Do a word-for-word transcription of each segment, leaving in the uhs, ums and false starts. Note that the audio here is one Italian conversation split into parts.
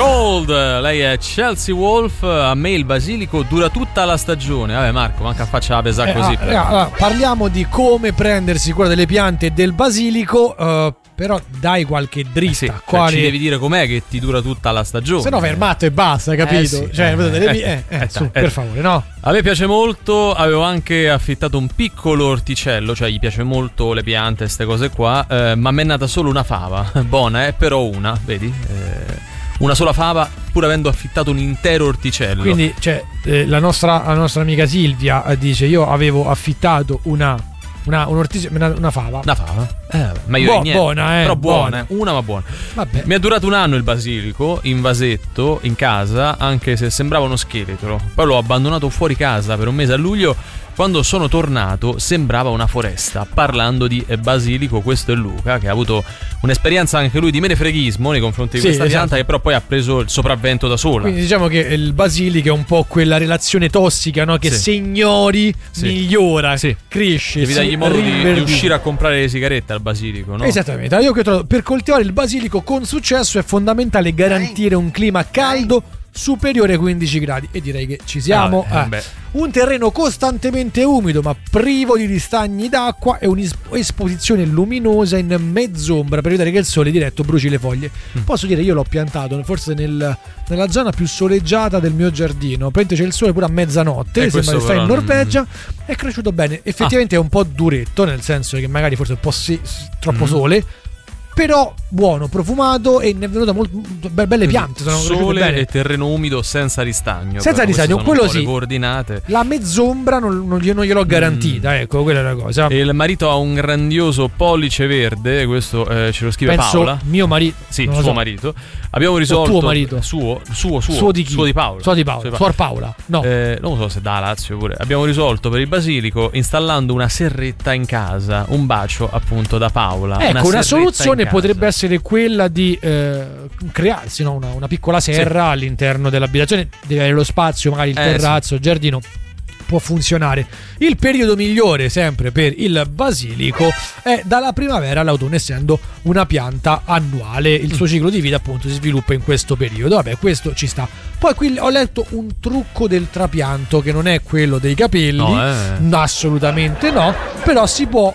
Cold, lei è Chelsea Wolf. A me il basilico dura tutta la stagione. Vabbè Marco, manca a faccia la pesa eh, così. Ah, ah, parliamo di come prendersi cura delle piante e del basilico. Uh, Però dai qualche dritta. Sì, cioè quali... ci devi dire com'è che ti dura tutta la stagione. Se no vai armato e basta, capito? Eh sì, cioè, eh, vedete, eh, le... eh, eh, eh, su, eh, per eh. favore, no? A me piace molto, avevo anche affittato un piccolo orticello, cioè gli piace molto le piante, queste cose qua, eh, ma mi è nata solo una fava, buona eh, però una, vedi? Eh, una sola fava, pur avendo affittato un intero orticello. Quindi, cioè, eh, la, nostra, la nostra amica Silvia eh, dice, io avevo affittato una... Una, un ortice- una, una fava. Una fava? Eh, ma io Buo- niente. buona, eh. Però buona, buona. una ma buona. Vabbè. Mi è durato un anno il basilico in vasetto in casa, anche se sembrava uno scheletro. Poi l'ho abbandonato fuori casa per un mese a luglio. Quando sono tornato sembrava una foresta. Parlando di basilico, questo è Luca, che ha avuto un'esperienza anche lui di menefreghismo nei confronti di Sì, questa esatto. pianta, che però poi ha preso il sopravvento da sola. Quindi diciamo che il basilico è un po' quella relazione tossica, no? Che Sì. se ignori Sì. migliora, Sì. cresce, Devi si dargli modo di, di rinverdisce. uscire a comprare le sigarette al basilico, no? Esattamente. Io che ho trovato, per coltivare il basilico con successo è fondamentale garantire un clima caldo superiore ai quindici gradi, e direi che ci siamo. Ah, eh, eh. beh. Un terreno costantemente umido ma privo di ristagni d'acqua e un'esposizione luminosa in mezz'ombra per evitare che il sole diretto bruci le foglie. Mm. Posso dire, io l'ho piantato forse nel, nella zona più soleggiata del mio giardino. Praticamente c'è il sole pure a mezzanotte, Eh, sembra questo che sta in però Norvegia. È cresciuto bene. Effettivamente è un po' duretto, nel senso che magari forse un po' sì, troppo Mm. sole. Però buono, profumato, e ne è venuta molto be- belle piante. Sono cresciute Sole bene. e terreno umido senza ristagno. Senza però, ristagno, queste sono quello un po' sì. le coordinate. La mezz'ombra non, non, gli- non gliel'ho garantita, ecco, quella è la cosa. E il marito ha un grandioso pollice verde, questo eh, ce lo scrive Penso Paola. mio marito. Sì, non suo lo so. marito. Abbiamo risolto. tuo marito? Suo, suo, suo. Suo di chi? Suo di Paola. Suo di Paola. Suo Suor Paola. No. Eh, non so se da Lazio pure. Abbiamo risolto per il basilico installando una serretta in casa. Un bacio appunto da Paola. Ecco, una, serretta soluzione in casa. potrebbe essere quella di eh, crearsi, no? una, una piccola serra all'interno dell'abitazione. Deve avere lo spazio, magari il Eh, terrazzo, il giardino. Può funzionare. Il periodo migliore sempre per il basilico è dalla primavera all'autunno, essendo una pianta annuale. Il suo ciclo di vita appunto si sviluppa in questo periodo. Vabbè, questo ci sta. Poi qui ho letto un trucco del trapianto che non è quello dei capelli. No, eh. No, assolutamente no. Però si può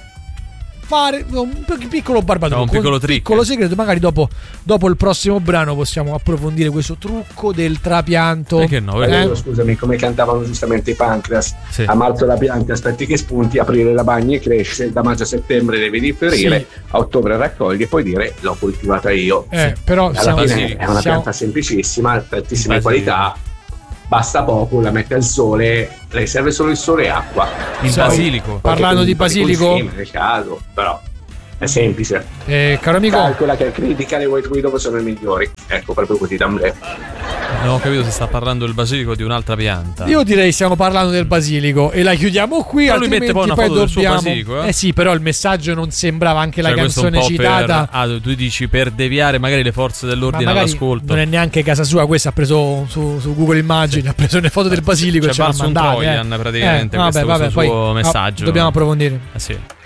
fare un piccolo barbatrucco, No, un piccolo trick. piccolo segreto. Magari dopo, dopo il prossimo brano possiamo approfondire questo trucco del trapianto. Perché no? Eh? Allora, scusami, come cantavano giustamente i Pancreas, Sì. a marzo la pianta aspetti che spunti, aprire la bagna e cresce, da maggio a settembre devi rifiorire, Sì. a ottobre raccogli e poi dire l'ho coltivata io. Eh, però Alla siamo, fine basilico. è una siamo- pianta semplicissima, tantissime Basilico. qualità, basta poco, la mette al sole, lei serve solo il sole e acqua. Il Sì. basilico. Parlando di basilico- Nel caso, però è semplice. eh, caro amico, Calcola che critica le white widow sono le migliori. Ecco, proprio così da me. Non ho capito se sta parlando del basilico o di un'altra pianta. io direi stiamo parlando del basilico e la chiudiamo qui. Però lui altrimenti mette poi una foto del suo dobbiamo... basilico, eh? sì, però il messaggio non sembrava anche Cioè, la questo un canzone po' citata. per, ah, tu dici per deviare magari le forze Ma dell'ordine magari all'ascolto. non è neanche casa sua, questa ha preso su, su Google Immagini, ha preso le foto del basilico Cioè, e ce l'ha valso un mandate. Trojan, eh. praticamente, Eh, questo- vabbè, questo vabbè, suo poi, messaggio. ah, dobbiamo approfondire. Eh sì.